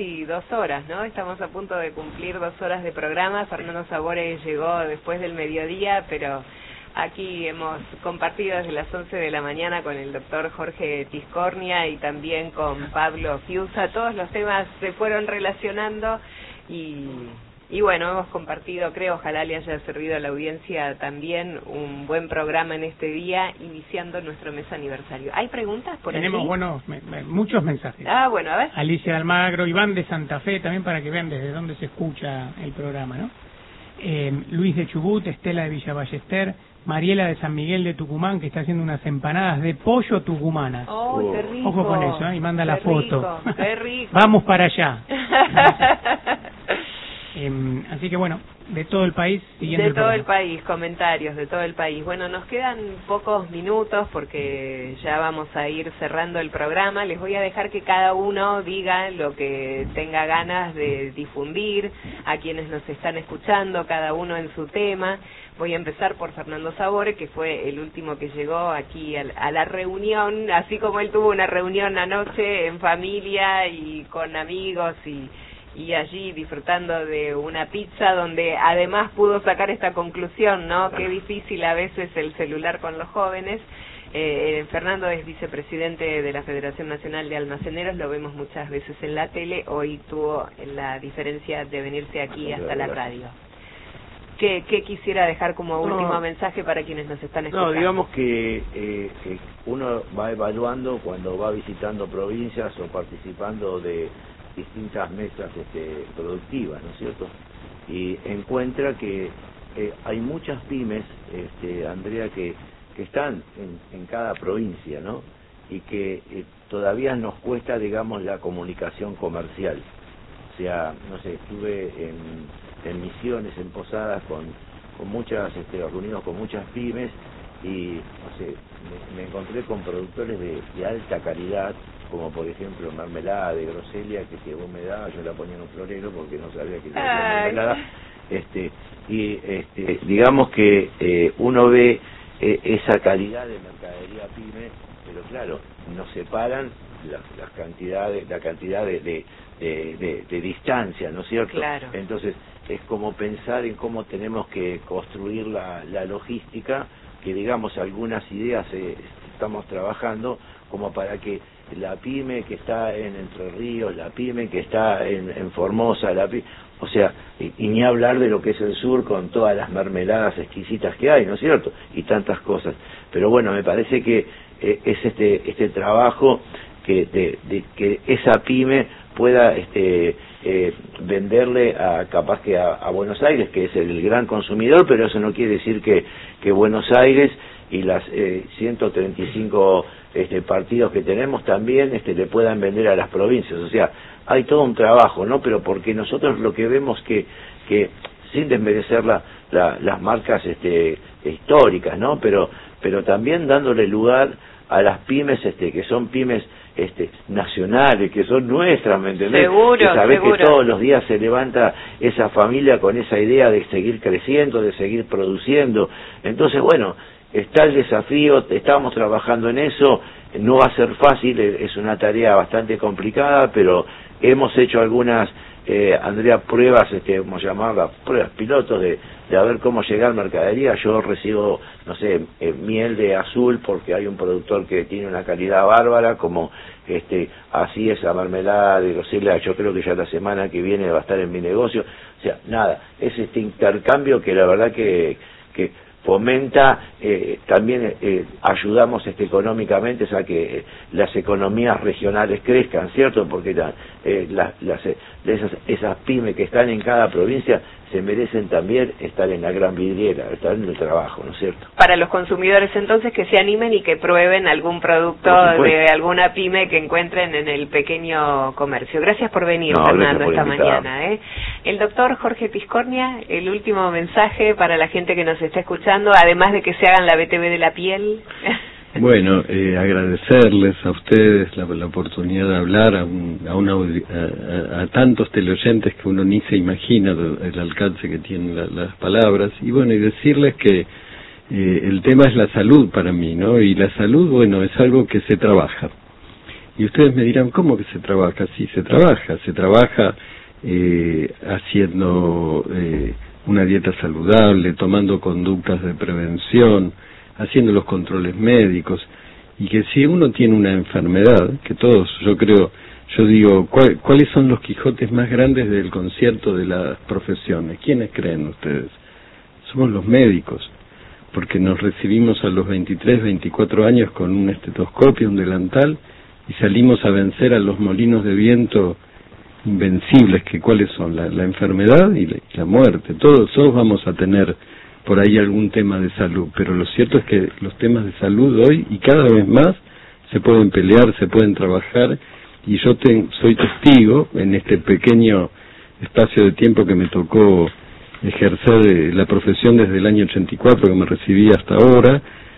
casi 2 horas, ¿no? Estamos a punto de cumplir 2 horas de programa. Fernando Sabore llegó después del mediodía, pero aquí hemos compartido desde las 11 de la mañana con el doctor Jorge Tiscornia y también con Pablo Fiusa. Todos los temas se fueron relacionando y bueno, hemos compartido, creo, ojalá le haya servido a la audiencia también un buen programa en este día, iniciando nuestro mes aniversario. ¿Hay preguntas por Tenemos allí? buenos, muchos mensajes. Ah, bueno, a ver. Alicia de Almagro, Iván de Santa Fe, también para que vean desde dónde se escucha el programa, ¿no? Luis de Chubut, Estela de Villa Ballester, Mariela de San Miguel de Tucumán, que está haciendo unas empanadas de pollo tucumanas. ¡Oh, qué rico! Ojo con eso, y manda la foto. Rico, qué rico. Vamos para allá. Así que bueno, de todo el país, siguiendo de todo el país, comentarios de todo el país. Bueno, nos quedan pocos minutos porque ya vamos a ir cerrando el programa. Les voy a dejar que cada uno diga lo que tenga ganas de difundir a quienes nos están escuchando, cada uno en su tema. Voy a empezar por Fernando Sabore, que fue el último que llegó aquí a la reunión, así como él tuvo una reunión anoche en familia y con amigos y allí disfrutando de una pizza, donde además pudo sacar esta conclusión, ¿no? Qué difícil a veces el celular con los jóvenes. Fernando es vicepresidente de la Federación Nacional de Almaceneros, lo vemos muchas veces en la tele, hoy tuvo la diferencia de venirse aquí hasta la radio. ¿Qué quisiera dejar como último mensaje para quienes nos están escuchando? No, digamos que uno va evaluando cuando va visitando provincias o participando de distintas mesas productivas, ¿no es cierto? Y encuentra que hay muchas pymes, Andrea, que están en cada provincia, ¿no? Y que todavía nos cuesta, digamos, la comunicación comercial. O sea, no sé, estuve en Misiones, en Posadas, con muchas, reunidos con muchas pymes y, no sé, me encontré con productores de alta calidad, como por ejemplo mermelada de groselia, que si vos me dabas yo la ponía en un florero porque no sabía que era mermelada. Digamos que uno ve esa calidad de mercadería pyme, pero claro, nos separan la cantidad de distancia, ¿no es cierto? Claro. Entonces es como pensar en cómo tenemos que construir la logística, que digamos algunas ideas estamos trabajando como para que la pyme que está en Entre Ríos, la pyme que está en Formosa, o sea, y ni hablar de lo que es el sur con todas las mermeladas exquisitas que hay, ¿no es cierto? Y tantas cosas. Pero bueno, me parece que es este trabajo que esa pyme pueda venderle capaz que a Buenos Aires, que es el gran consumidor, pero eso no quiere decir que Buenos Aires y las 135 partidos que tenemos también le puedan vender a las provincias. O sea, hay todo un trabajo, ¿no? Pero porque nosotros lo que vemos que sin desmerecer las marcas históricas, ¿no? Pero también dándole lugar a las pymes que son pymes nacionales, que son nuestras, ¿me entendés? Seguro, que sabés seguro. que todos los días se levanta esa familia con esa idea de seguir creciendo, de seguir produciendo. Entonces, bueno, está el desafío, estamos trabajando en eso, no va a ser fácil, es una tarea bastante complicada, pero hemos hecho algunas, Andrea, pruebas, como llamarlas, pruebas pilotos de a ver cómo llegar mercadería. Yo recibo, no sé, miel de azul porque hay un productor que tiene una calidad bárbara, como así esa mermelada de groselia, yo creo que ya la semana que viene va a estar en mi negocio. O sea, nada, es este intercambio que la verdad que fomenta, también ayudamos económicamente a que las economías regionales crezcan, ¿cierto? Porque esas pymes que están en cada provincia se merecen también estar en la gran vidriera, estar en el trabajo, ¿no es cierto? Para los consumidores entonces que se animen y que prueben algún producto de alguna pyme que encuentren en el pequeño comercio. Gracias por venir, Fernando, esta mañana. El doctor Jorge Tiscornia, el último mensaje para la gente que nos está escuchando, además de que se hagan la BTV de la piel. Bueno, agradecerles a ustedes la oportunidad de hablar a tantos teleoyentes que uno ni se imagina el alcance que tienen las palabras, y bueno, y decirles que el tema es la salud para mí, ¿no? Y la salud, bueno, es algo que se trabaja. Y ustedes me dirán, ¿cómo que se trabaja? Sí, se trabaja haciendo una dieta saludable, tomando conductas de prevención, haciendo los controles médicos, y que si uno tiene una enfermedad, que todos, yo digo, ¿cuáles son los Quijotes más grandes del concierto de las profesiones? ¿Quiénes creen ustedes? Somos los médicos, porque nos recibimos a los 23, 24 años con un estetoscopio, un delantal, y salimos a vencer a los molinos de viento invencibles, que cuáles son la enfermedad y la muerte. Todos vamos a tener por ahí algún tema de salud, pero lo cierto es que los temas de salud hoy y cada vez más se pueden pelear, se pueden trabajar, y yo soy testigo en este pequeño espacio de tiempo que me tocó ejercer la profesión desde el año 84 que me recibí hasta ahora.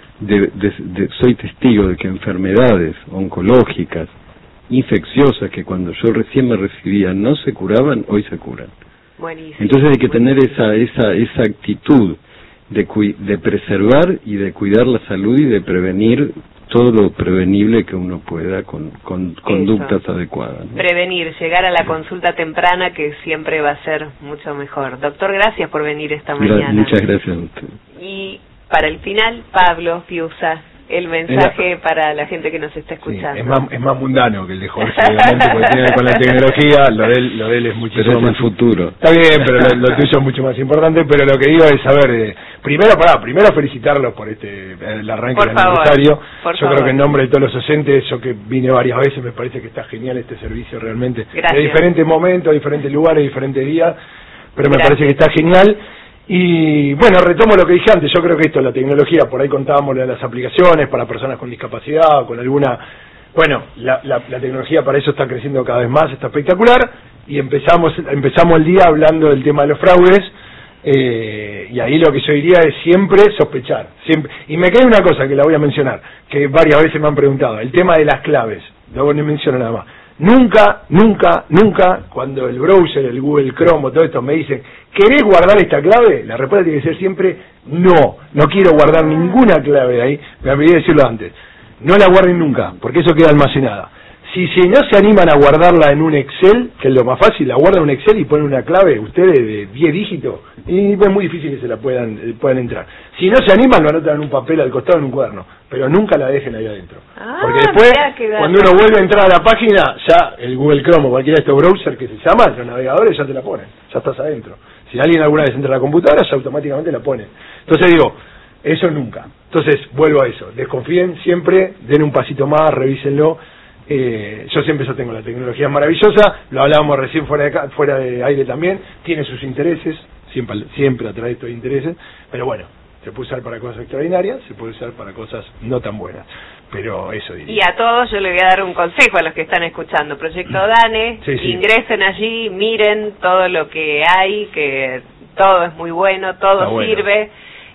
Soy testigo de que enfermedades oncológicas, infecciosas, que cuando yo recién me recibía no se curaban, hoy se curan. Buenísimo. Entonces hay que tener esa actitud de preservar y de cuidar la salud y de prevenir todo lo prevenible que uno pueda con conductas adecuadas, ¿no? Prevenir, llegar a la consulta temprana, que siempre va a ser mucho mejor. Doctor, gracias por venir esta mañana. Muchas gracias a usted. Y para el final, Pablo Piusa, el mensaje para la gente que nos está escuchando. Sí, es más mundano que el de Jorge, obviamente, porque tiene que ver con la tecnología. Lo de él es muchísimo pero es más el futuro. Está bien, pero lo tuyo es mucho más importante. Pero lo que digo es saber, primero felicitarlos por el arranque del aniversario. Yo creo que en nombre de todos los oyentes, yo que vine varias veces, me parece que está genial este servicio realmente. Gracias. De diferentes momentos, diferentes lugares, diferentes días, pero me parece que está genial. Y bueno, retomo lo que dije antes. Yo creo que la tecnología, por ahí contábamos de las aplicaciones para personas con discapacidad o con alguna... Bueno, la tecnología para eso está creciendo cada vez más, está espectacular, y empezamos el día hablando del tema de los fraudes, y ahí lo que yo diría es siempre sospechar, siempre. Y me queda una cosa que la voy a mencionar, que varias veces me han preguntado, el tema de las claves. Luego no menciono nada más. Nunca, cuando el browser, el Google Chrome o todo esto me dicen, ¿querés guardar esta clave? La respuesta tiene que ser siempre, no quiero guardar ninguna clave de ahí. Me olvidé decirlo antes. No la guarden nunca, porque eso queda almacenada. Si no se animan a guardarla en un Excel, que es lo más fácil, la guardan en un Excel y ponen una clave, ustedes de 10 dígitos, y es muy difícil que se la puedan entrar. Si no se animan, lo anotan en un papel al costado, en un cuaderno, pero nunca la dejen ahí adentro. Porque después, cuando uno vuelve a entrar a la página, ya el Google Chrome o cualquiera de estos browsers que se llaman, los navegadores ya te la ponen, ya estás adentro. Si alguien alguna vez entra a la computadora, ya automáticamente la ponen. Entonces digo, eso nunca. Entonces, vuelvo a eso, desconfíen siempre, den un pasito más, revísenlo. Yo siempre tengo la tecnología maravillosa, lo hablábamos recién fuera de aire también, tiene sus intereses, siempre atrae estos intereses, pero bueno, se puede usar para cosas extraordinarias, se puede usar para cosas no tan buenas, pero eso diría. Y a todos yo le voy a dar un consejo a los que están escuchando, Proyecto DANE, ingresen allí, miren todo lo que hay, que todo es muy bueno, todo sirve.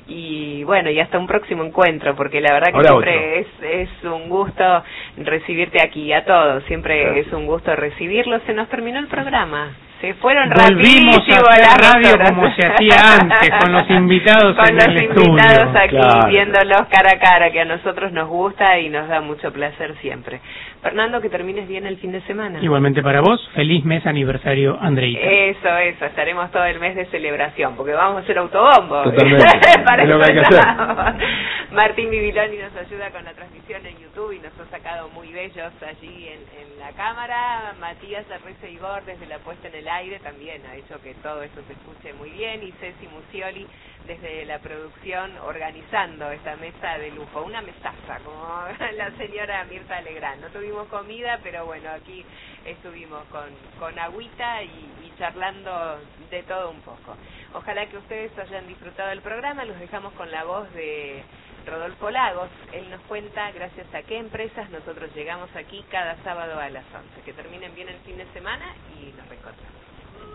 Y bueno, y hasta un próximo encuentro, porque la verdad que siempre es un gusto recibirte aquí, a todos, siempre es un gusto recibirlos. Se nos terminó el programa, se fueron rapidísimo a radio como se hacía antes, con los invitados en el estudio. Con los invitados aquí, viéndolos cara a cara, que a nosotros nos gusta y nos da mucho placer siempre. Fernando, que termines bien el fin de semana. Igualmente para vos, feliz mes aniversario, Andreita. Eso, estaremos todo el mes de celebración, porque vamos a hacer autobombo. Totalmente, para es lo que hay que hacer. Martín Bibiloni nos ayuda con la transmisión en YouTube y nos ha sacado muy bellos allí en la cámara. Matías Arrece Igor desde la puesta en el aire también ha hecho que todo esto se escuche muy bien, y Ceci Musioli desde la producción organizando esta mesa de lujo, una mesaza como la señora Mirta Legrand. No tuvimos comida, pero bueno, aquí estuvimos con agüita y charlando de todo un poco. Ojalá que ustedes hayan disfrutado del programa. Los dejamos con la voz de Rodolfo Lagos. Él nos cuenta gracias a qué empresas nosotros llegamos aquí cada sábado a las 11. Que terminen bien el fin de semana y nos reencontramos.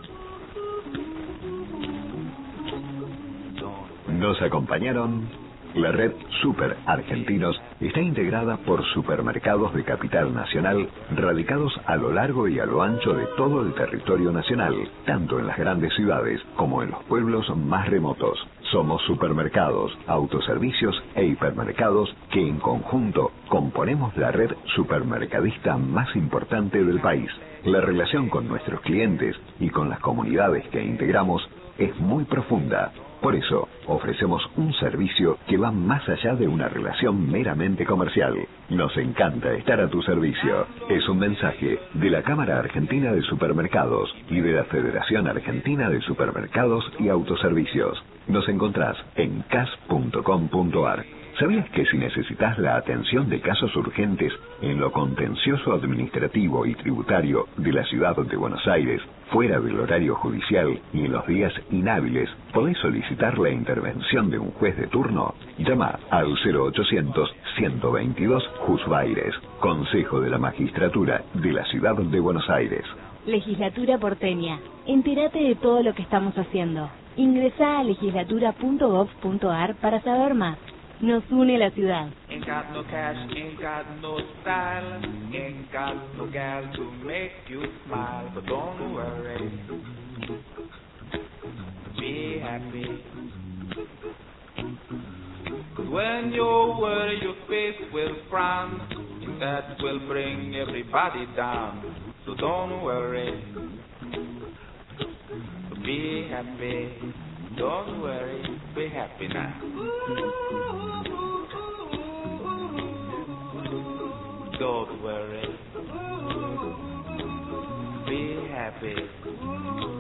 Nos acompañaron La red Super Argentinos está integrada por supermercados de capital nacional radicados a lo largo y a lo ancho de todo el territorio nacional, tanto en las grandes ciudades como en los pueblos más remotos. Somos supermercados, autoservicios e hipermercados que en conjunto componemos la red supermercadista más importante del país. La relación con nuestros clientes y con las comunidades que integramos es muy profunda. Por eso, ofrecemos un servicio que va más allá de una relación meramente comercial. Nos encanta estar a tu servicio. Es un mensaje de la Cámara Argentina de Supermercados y de la Federación Argentina de Supermercados y Autoservicios. Nos encontrás en cas.com.ar. ¿Sabías que si necesitas la atención de casos urgentes en lo contencioso administrativo y tributario de la ciudad de Buenos Aires, fuera del horario judicial y en los días inhábiles, podés solicitar la intervención de un juez de turno? Llama al 0800-122 Jusbaires, Consejo de la Magistratura de la ciudad de Buenos Aires. Legislatura porteña. Entérate de todo lo que estamos haciendo. Ingresá a legislatura.gov.ar para saber más. Nos une la ciudad. Ain't got no cash, ain't got no style, ain't got no gal to make you smile, but don't worry, be happy. 'Cause when you worry, your face will frown, and that will bring everybody down. So don't worry, be happy. Don't worry, be happy now. Don't worry, be happy.